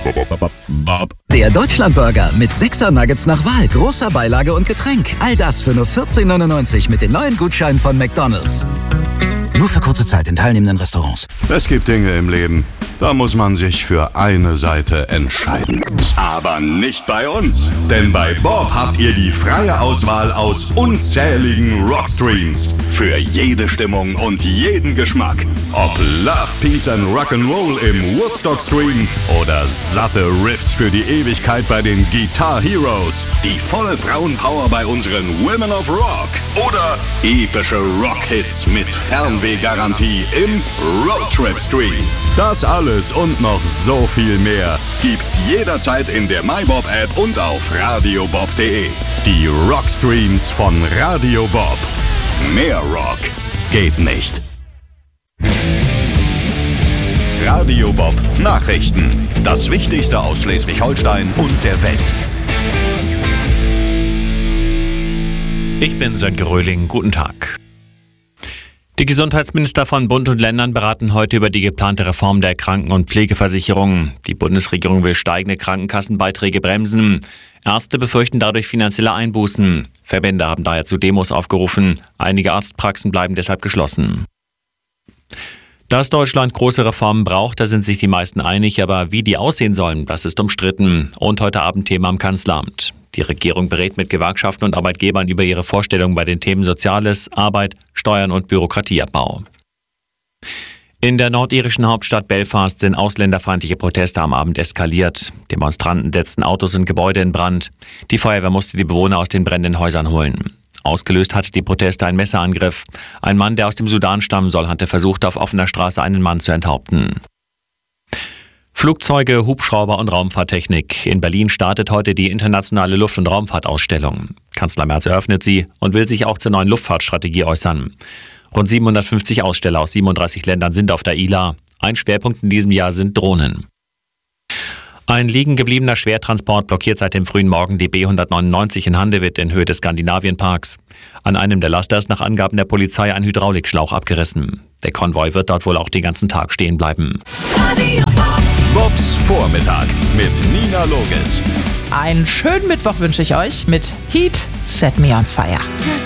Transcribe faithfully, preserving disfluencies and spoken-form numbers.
Der Deutschlandburger mit sechser Nuggets nach Wahl, großer Beilage und Getränk. All das für nur vierzehn neunundneunzig mit dem neuen Gutschein von McDonald's. Nur für kurze Zeit in teilnehmenden Restaurants. Es gibt Dinge im Leben, da muss man sich für eine Seite entscheiden. Aber nicht bei uns. Denn bei Bob habt ihr die freie Auswahl aus unzähligen Rockstreams. Für jede Stimmung und jeden Geschmack. Ob Love, Peace and Rock'n'Roll im Woodstock-Stream oder satte Riffs für die Ewigkeit bei den Guitar Heroes. Die volle Frauenpower bei unseren Women of Rock. Oder epische Rockhits mit Fernwehgarantie im Roadtrip-Stream. Das alles und noch so viel mehr gibt's jederzeit in der MyBob-App und auf radiobob punkt de. Die Rockstreams von Radio Bob. Mehr Rock geht nicht. Radio Bob Nachrichten. Das Wichtigste aus Schleswig-Holstein und der Welt. Ich bin Sönke Röhling. Guten Tag. Die Gesundheitsminister von Bund und Ländern beraten heute über die geplante Reform der Kranken- und Pflegeversicherung. Die Bundesregierung will steigende Krankenkassenbeiträge bremsen. Ärzte befürchten dadurch finanzielle Einbußen. Verbände haben daher zu Demos aufgerufen. Einige Arztpraxen bleiben deshalb geschlossen. Dass Deutschland große Reformen braucht, da sind sich die meisten einig, aber wie die aussehen sollen, das ist umstritten. Und heute Abend Thema am Kanzleramt. Die Regierung berät mit Gewerkschaften und Arbeitgebern über ihre Vorstellungen bei den Themen Soziales, Arbeit, Steuern und Bürokratieabbau. In der nordirischen Hauptstadt Belfast sind ausländerfeindliche Proteste am Abend eskaliert. Demonstranten setzten Autos und Gebäude in Brand. Die Feuerwehr musste die Bewohner aus den brennenden Häusern holen. Ausgelöst hatte die Proteste ein Messerangriff. Ein Mann, der aus dem Sudan stammen soll, hatte versucht, auf offener Straße einen Mann zu enthaupten. Flugzeuge, Hubschrauber und Raumfahrttechnik. In Berlin startet heute die internationale Luft- und Raumfahrtausstellung. Kanzler Merz eröffnet sie und will sich auch zur neuen Luftfahrtstrategie äußern. Rund siebenhundertfünfzig Aussteller aus siebenunddreißig Ländern sind auf der I L A. Ein Schwerpunkt in diesem Jahr sind Drohnen. Ein liegen gebliebener Schwertransport blockiert seit dem frühen Morgen die B hundertneunundneunzig in Handewitt in Höhe des Skandinavienparks. An einem der Laster ist nach Angaben der Polizei ein Hydraulikschlauch abgerissen. Der Konvoi wird dort wohl auch den ganzen Tag stehen bleiben. Bobs Vormittag mit Nina Loges. Einen schönen Mittwoch wünsche ich euch mit Heat Set Me on Fire.